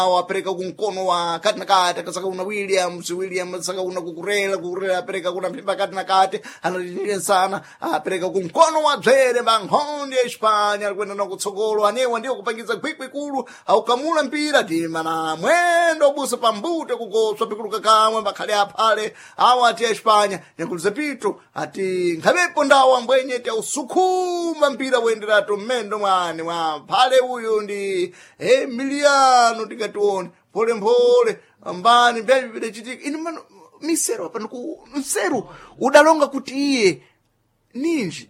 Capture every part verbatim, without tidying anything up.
wapereka kumkono wa kati na kati akasaka una Williams Williams saka una kukurela kukurela apereka kuna mpimba kati na kati analilie sana apereka kumkono wa dzere bankhonde ya Espanya alikwenda na kutsogolo anewa ndio kupangiza kwikwi kulu au kamula mpira tima na mwendo busa pambute kugoswa pikuluka kamwe bakhale aphale awa ati ya Espanya nyakuliza pitu ati nkhabepo ndawo ambwenye tia usukuma mpira wenderatu mmendo mwani wa phale uyu ndi Emiliano tikatione pole mpole ambani mbyavi vidachitika ini mano misero apa niku mseru udalonga kuti iye ninji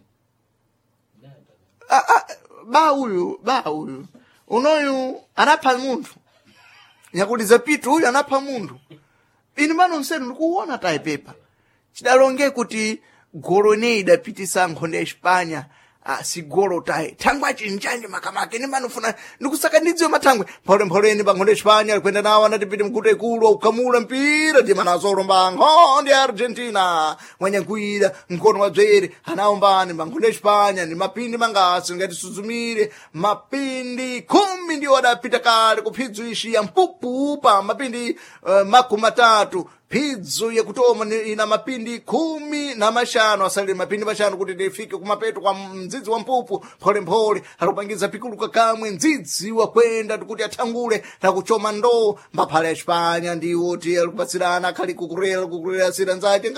ah, ah, ba uyu ba uyu unoyu anapha munthu nyakuliza pitu uyu anapha munthu ini mano mseru nikuona taipepa chidalonge kuti golo ne idapitisa nkhonde ya Espanya Ah, si golo tai thangwe achinjanje makamake ni manufuna nikusaka ndidziwe mathangwe phole mpholeni bankhonde Espanya alikwenda nawo anatipita mkuto ikulu ukamula mpira tima nazolomba nkhonde ya Argentina mwanyankwira mkono wa dzere anaombani bankhonde Espanya ni mapindi mangasi ngati suzumire mapindi khumi ndiwo adapita kale kuphidzo ishi ya mpupupa mapindi uh, makumi matatu phidzo yakutoma ina mapindi khumi na mashanu asalire mapindi mashanu kuti ndifike kumapeto kwa mdzidzi wa mpupu phole mphole akupangiza pikuluka kamwe mdzidzi wakwenda kuti athangule na kuchoma ndoo maphala ya Espanya ndiwo ti alikupatsirana akhali kukurela kukurela sira nzake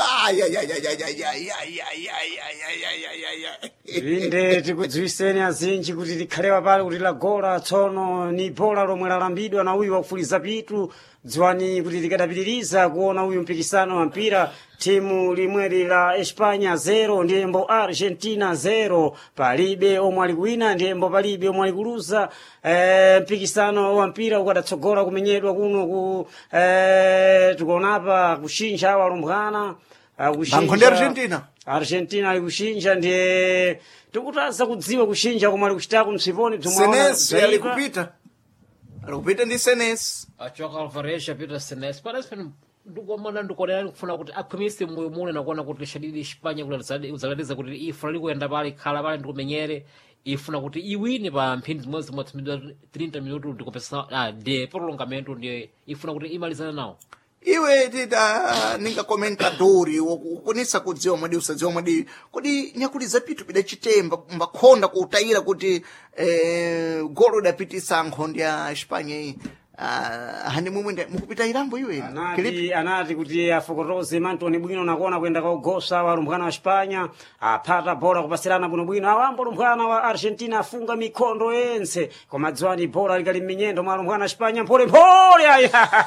inde tikudziwiseni azinji kuti likhalewa pale kuti lagola tsono ni bola lomwe lalambidwa na uyu wakufuliza pitu dziwani kuti likadapitiriza kuona uyu mpikisano wa mpira timu limweli la Espanya zero ndiyembo Argentina zero palibe omwe alikuwina ndiyembo palibe omwe alikuluza e, mpikisano wa mpira ukadatsogola kumenyedwa kuno ku e, tikuonapa kushinja awa alumbwana bankhonde Argentina Argentina alikushinja ndiye tikutaza kudziwa kushinja komwe alikuchitako msiponi Senesi alikupita alikupita ndi Senesi achoka Alvarez apita Senesi parece ndikomana ndikonera kufuna kuti akhwimise moyo mune nakuona kuti shadidi Espanya kuti uzaladiza kuti ifuna likuyenda pale khala pale ndikumenyere ifuna kuti iwine pa mphindi zimodzi zimodzi thirty minuto ndikupesa ah de prolongamento ndiye ifuna kuti imalizane nawo iwe tita ninga komentadori wokunisa kudziwa mwadi usadziwa mwadi kodi nyakuliza pitu pidachitemba mbakhonda kuutayira kuti eh, golo idapitisa nkhonde ya Espanya iyi Uh, hani mumwende mukupita irambo iwe anati anati kuti afokotoze mantoni bwino nakuona kwenda kaugosa wa lumbwana wa Espanya apata bola kupasirana bwino bwino awambo lumbwana wa Argentina afunga mikondo ense koma dziwani bola likali minyendo mwa lumbwana wa Espanya mpole mpole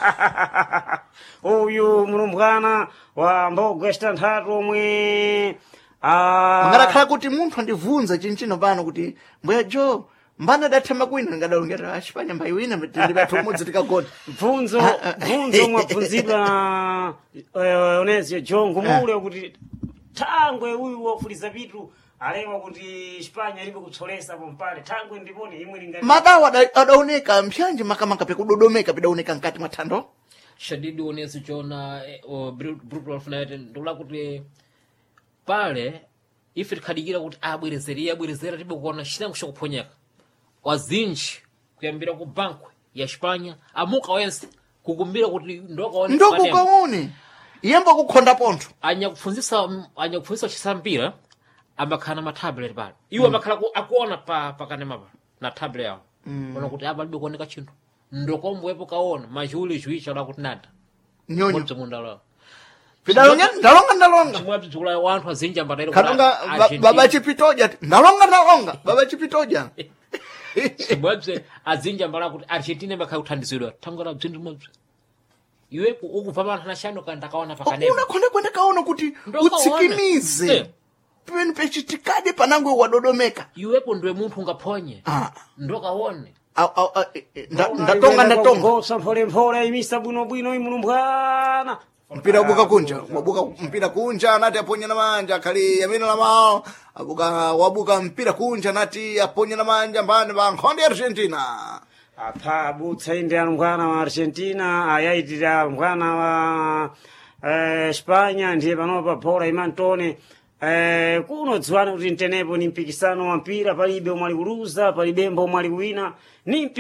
uyu mlumbwana wa mbogo estantatu omwe ah ngakhala kuti munthu andivunza chinchino pano kuti mboya jo mbana dathema kwina ngadalongera Espanya mbai wina ndibathu mudzi tikagona bvunzo bvunzo mwabvunzidwa Onezio Jongo mule kuti thangwe uyu wafuliza pitu alewa kuti Espanya ilibe kutsolesa pompale thangwe ndiponi imwe lingati madawa adaoneka mphyanji makamaka pekudodomeka pidaoneka nkati mathando shadidi Onezio Jona brutal United ndula kuti pale ife tikadikira kuti abwerezeria abwerezera tibe kuona china kushakuponyeka wazinji kuyambira ku banko ya Espanya amuka wense kukumbira kuti ndoka ndoko kaone yemba kukhonda pontho anya kufunzisa anya kufunzisa chisampira amakhala ma tablet pale iwo amakhala akuona pa pakanema pa na tablet yawo ona kuti apa libe kuoneka chinthu ndoko mbwepo kaona majuli juicha la kuti nada nyonyo mundala pidalonga ndalonga ndalonga chimwapi chikula wanthu azinja mbatero kalonga baba chipitoja ndalonga ndalonga baba chipitoja chimwapi azinja mbala kuti Argentina makha kuthandizidwa thangora bzindu mwabzi iwepo ukuva vanthu nashano kanda kaona pakanema una khonde kwenda kaona kuti utsikimize peni pechitikade panangwe wadodomeka iwepo ndiwe munthu ungaphonye ndokaone ndatonga ndatonga gosa mpole mpole imisa bwino bwino imulumbwana mpira ubuka kunja wabuka mpira kunja anati aponya na manja akhali yamene lamao abuka wabuka mpira kunja anati aponya na manja mbani ba nkhonde ya Argentina apa butsa inde mwana wa Argentina ayaitira mwana wa eh, Espanya ndiye panopa bola imantone eh, kuno dziwani kuti ntenepo ni mpikisano wa mpira palibe omwe alikuluza palibembo omwe alikuwina ni